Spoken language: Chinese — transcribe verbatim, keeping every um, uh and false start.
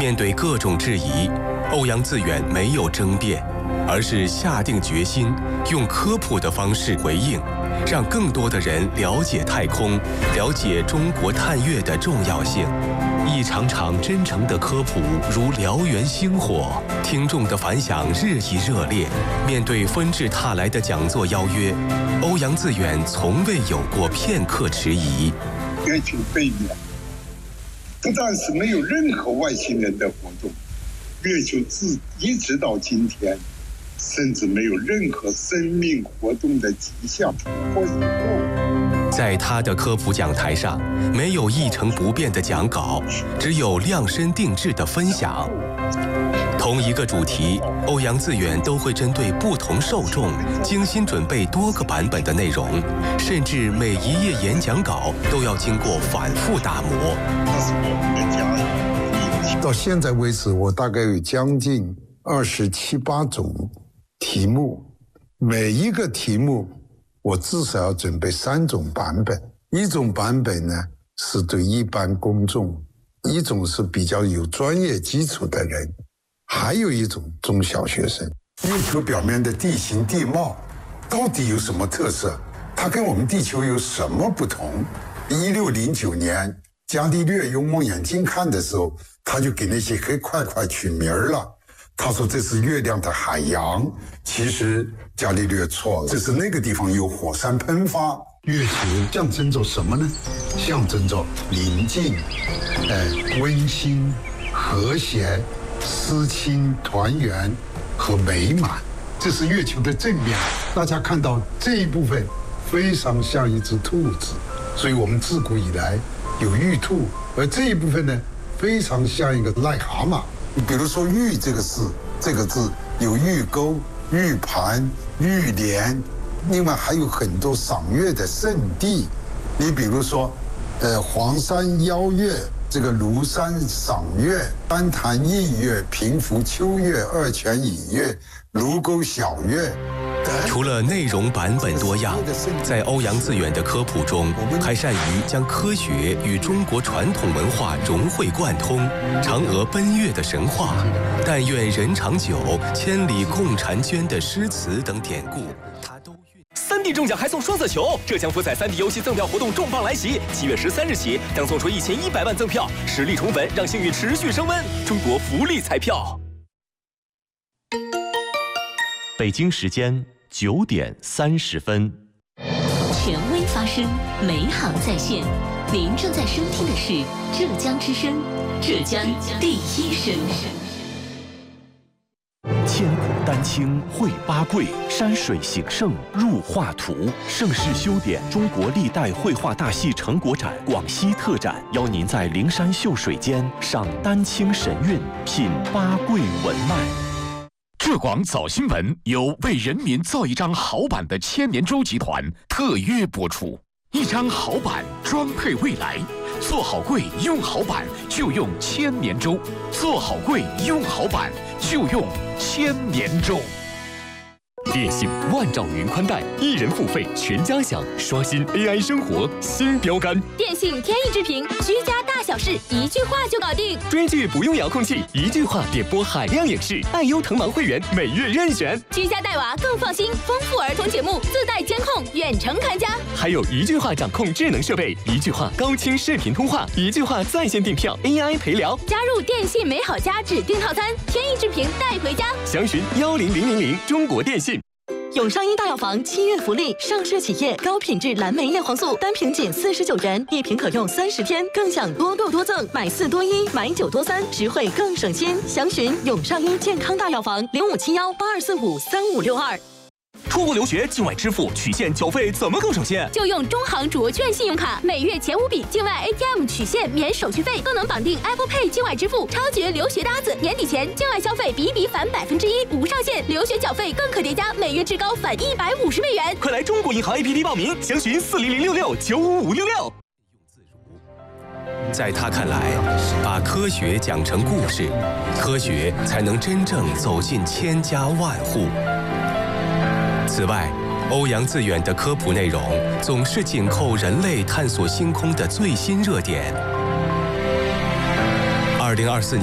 面对各种质疑，欧阳自远没有争辩，而是下定决心，用科普的方式回应，让更多的人了解太空，了解中国探月的重要性。一场场真诚的科普如燎原星火，听众的反响日益热烈。面对纷至沓来的讲座邀约，欧阳自远从未有过片刻迟疑。 月球背面不但是没有任何外星人的活动，月球自一直到今天，甚至没有任何生命活动的迹象。或以后， 在他的科普讲台上，没有一成不变的讲稿，只有量身定制的分享。同一个主题，欧阳自远都会针对不同受众，精心准备多个版本的内容，甚至每一页演讲稿都要经过反复打磨。 到现在为止，我大概有将近二十七八种题目，每一个题目我至少要准备三种版本。一种版本呢是对一般公众，一种是比较有专业基础的人，还有一种中小学生。月球表面的地形地貌到底有什么特色？它跟我们地球有什么不同？一六零九年，伽利略用望远镜看的时候，他就给那些黑块块取名了。他说这是月亮的海洋，其实伽利略错了，这是那个地方有火山喷发。月球象征着什么呢？象征着宁静、呃温馨、和谐、思亲、团圆和美满，这是月球的正面。大家看到这一部分非常像一只兔子，所以我们自古以来有玉兔，而这一部分呢非常像一个癞蛤蟆。你比如说玉这个字，这个字有玉钩、玉盘、玉莲，另外还有很多赏月的圣地。你比如说呃，黄山邀月，这个庐山赏月，丹潭映月，平湖秋月，二泉映月，卢沟晓月。 除了内容版本多样，在欧阳自远的科普中，还善于将科学与中国传统文化融会贯通。嫦娥奔月的神话，但愿人长久，千里共婵娟的诗词等典故，他都三 D 中奖还送双色球，浙江福彩三 D 游戏赠票活动重磅来袭，七月十三日起将送出一千一百万赠票，实力宠粉，让幸运持续升温。中国福利彩票。 北京时间九点三十分。 权威发声，美好在线。您正在收听的是浙江之声，浙江第一声。 千古丹青绘八桂，山水形胜入画图。盛世修典中国历代绘画大戏成果展广西特展，邀您在灵山秀水间赏丹青神韵，品八桂文脉。 浙广早新闻由为人民造一张好版的千年舟集团特约播出。一张好版装配未来，做好柜用好版就用千年舟，做好柜用好版就用千年舟。电信万兆云宽带，一人付费全家享，刷新 A I 生活新标杆。 电信天翼之屏，居家大小事一句话就搞定。 追剧不用遥控器，一句话点播海量影视。爱优腾芒会员每月任选。 居家带娃更放心，丰富儿童节目自带监控，远程看家。 还有一句话掌控智能设备，一句话高清视频通话，一句话在线订票 A I 陪聊。 加入电信美好家指定套餐，天翼之屏带回家。 详询幺零零零零中国电信。 永上一大药房七月福利，上市企业高品质蓝莓叶黄素单瓶仅四十九元，一瓶可用三十天，更享多购多赠，买四多一，买九多三，实惠更省心。详询永上一健康大药房零五七幺八二四五三五六二。 出国留学境外支付取现缴费怎么更省心？ 就用中行卓券信用卡，每月前五笔境外 A T M 取现免手续费，更能绑定 Apple Pay 境外支付，超绝留学搭子。年底前境外消费比比返百分之一，无上限；留学缴费更可叠加，每月至高返一百五十美元。 快来中国银行 A P P 报名，详询四零零六六九五五六六。 在他看来，把科学讲成故事，科学才能真正走进千家万户。此外，欧阳自远的科普内容总是紧扣人类探索星空的最新热点。二零二四年。